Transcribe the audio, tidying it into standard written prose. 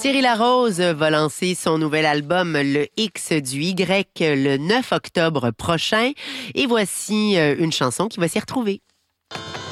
Thierry Larose va lancer son nouvel album Le X du Y le 9 octobre prochain. Et voici une chanson qui va s'y retrouver.